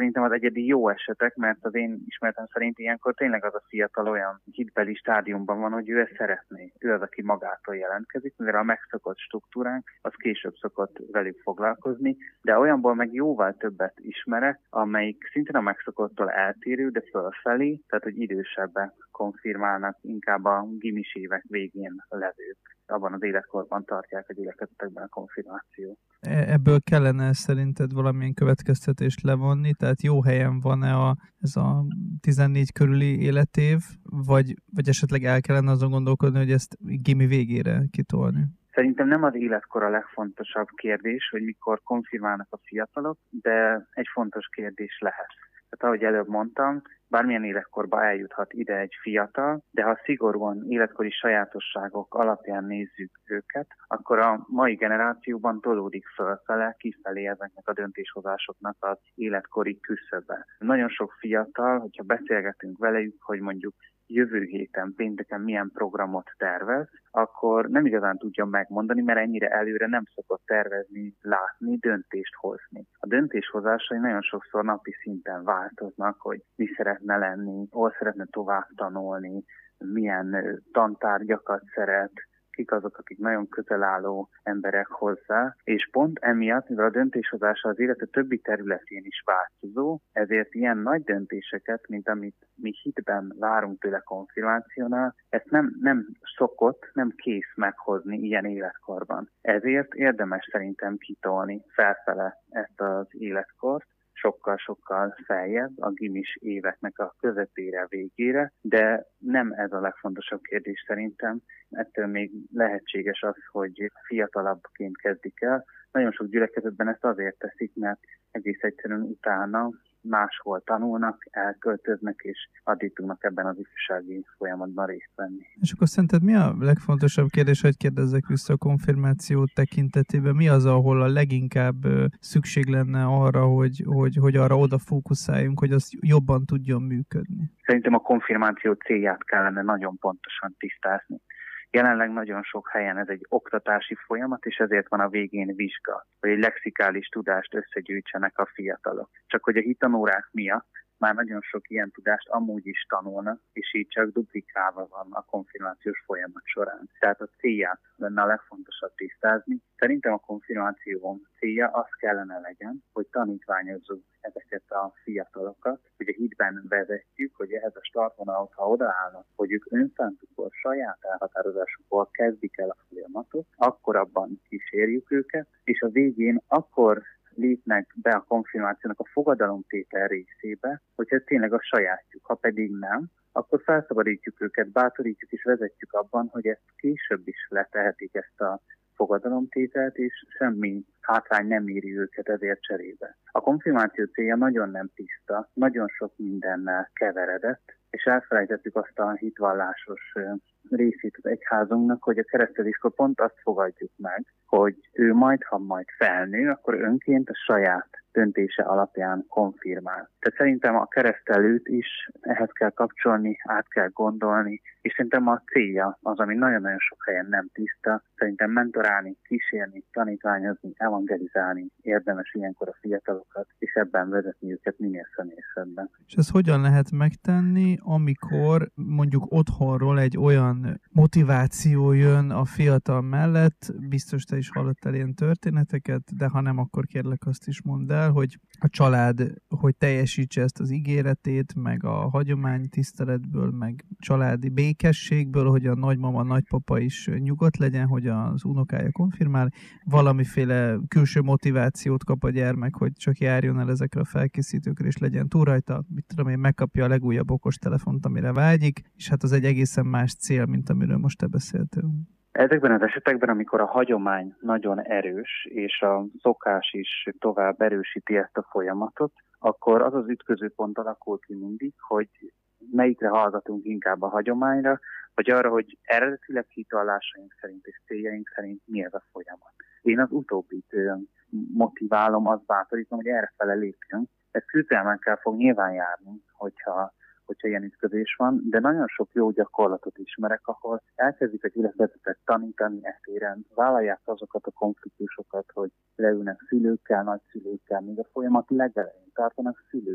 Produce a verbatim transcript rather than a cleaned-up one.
szerintem az egyedi jó esetek, mert az én ismeretem szerint ilyenkor tényleg az a fiatal olyan hitbeli stádiumban van, hogy ő ezt szeretné. Ő az, aki magától jelentkezik, mivel a megszokott struktúránk, az később szokott velük foglalkozni, de olyanból meg jóval többet ismerek, amelyik szintén a megszokottól eltérő, de fölfelé, tehát hogy idősebbek konfirmálnak, inkább a gimis évek végén levők. Abban az életkorban tartják a gyülekezetekben a konfirmációt. Ebből kellene szerinted valamilyen következtetést levonni? Tehát jó helyen van-e a, ez a tizennégy körüli életév, vagy, vagy esetleg el kellene azon gondolkodni, hogy ezt gimi végére kitolni? Szerintem nem az életkor a legfontosabb kérdés, hogy mikor konfirmálnak a fiatalok, de egy fontos kérdés lehet. Tehát ahogy előbb mondtam, bármilyen életkorba eljuthat ide egy fiatal, de ha szigorúan életkori sajátosságok alapján nézzük őket, akkor a mai generációban tolódik fölfele, kifelé ezeknek a döntéshozásoknak az életkori küszöbe. Nagyon sok fiatal, hogyha beszélgetünk velük, hogy mondjuk jövő héten, pénteken milyen programot tervez, akkor nem igazán tudja megmondani, mert ennyire előre nem szokott tervezni, látni, döntést hozni. A döntéshozásai nagyon sokszor napi szinten változnak, hogy mi szeretne lenni, hol szeretne tovább tanulni, milyen tantárgyakat szeret, kik azok, akik nagyon közel álló emberek hozzá, és pont emiatt, mivel a döntéshozása az élete többi területén is változó, ezért ilyen nagy döntéseket, mint amit mi hitben várunk tőle konfirmációnál, ezt nem, nem szokott, nem kész meghozni ilyen életkorban. Ezért érdemes szerintem kitolni felfele ezt az életkort, sokkal-sokkal feljebb a gimis éveknek a közepére, végére, de nem ez a legfontosabb kérdés szerintem. Ettől még lehetséges az, hogy fiatalabbként kezdik el. Nagyon sok gyülekezetben ezt azért teszik, mert egész egyszerűen utána máshol tanulnak, elköltöznek, és addig tudnak ebben az ifjúsági folyamatban részt venni. És akkor szerinted mi a legfontosabb kérdés, hogy kérdezzek vissza a konfirmáció tekintetében? Mi az, ahol a leginkább szükség lenne arra, hogy, hogy, hogy arra oda fókuszáljunk, hogy az jobban tudjon működni? Szerintem a konfirmáció célját kellene nagyon pontosan tisztázni. Jelenleg nagyon sok helyen ez egy oktatási folyamat, és ezért van a végén vizsga, hogy egy lexikális tudást összegyűjtsenek a fiatalok. Csak hogy a hitanórák miatt már nagyon sok ilyen tudást amúgy is tanulnak, és így csak duplikálva van a konfirmációs folyamat során. Tehát a célját lenne a legfontosabb tisztázni. Szerintem a konfirmáció célja az kellene legyen, hogy tanítványozzuk ezeket a fiatalokat, hogy a hitben vezetjük, hogy ehhez a startvonalat, ha odaállnak, hogy ők önszántukból, saját elhatározásukból kezdik el a folyamatot, akkor abban kísérjük őket, és a végén akkor lépnek be a konfirmációnak a fogadalomtétel részébe, hogyha tényleg a sajátjuk, ha pedig nem, akkor felszabadítjuk őket, bátorítjuk és vezetjük abban, hogy ezt később is letehetik ezt a fogadalomtételt, és semmi hátrány nem éri őket ezért cserébe. A konfirmáció célja nagyon nem tiszta, nagyon sok mindennel keveredett, és elfelejtettük azt a hitvallásos részét az egyházunknak, hogy a kereszteléskor pont azt fogadjuk meg, hogy ő majd, ha majd felnő, akkor önként a saját döntése alapján konfirmál. Tehát szerintem a keresztelőt is ehhez kell kapcsolni, át kell gondolni, és szerintem a célja az, ami nagyon-nagyon sok helyen nem tiszta, szerintem mentorálni, kísérni, tanítványozni, evangelizálni érdemes ilyenkor a fiatalokat, és ebben vezetni őket minél személyesebben. És ezt hogyan lehet megtenni, amikor mondjuk otthonról egy olyan motiváció jön a fiatal mellett, biztos te is hallottál ilyen történeteket, de ha nem, akkor kérlek azt is mondd el, hogy a család, hogy teljesítse ezt az ígéretét, meg a hagyomány tiszteletből, meg családi békességből, hogy a nagymama, nagypapa is nyugodt legyen, hogy az unokája konfirmál, valamiféle külső motivációt kap a gyermek, hogy csak járjon el ezekre a felkészítőkre, és legyen túl rajta, mit tudom én, megkapja a legújabb okostelefont, amire vágyik, és hát az egy egészen más cél, mint amiről most te beszéltél. Ezekben az esetekben, amikor a hagyomány nagyon erős, és a szokás is tovább erősíti ezt a folyamatot, akkor az az ütközőpont alakul ki mindig, hogy melyikre hallgatunk inkább a hagyományra, vagy arra, hogy eredetileg hitvallásaink szerint és céljaink szerint mi ez a folyamat. Én az utóbbit motiválom, azt bátorítom, hogy errefele lépjünk. Ez küzdelmekkel fog nyilván járni, hogyha hogyha ilyen ütközés van, de nagyon sok jó gyakorlatot ismerek, ahol elkezdik a gyülekezetet tanítani etéren, vállalják azokat a konfliktusokat, hogy leülnek szülőkkel, nagyszülőkkel, még a folyamat legelején tartanak szülők.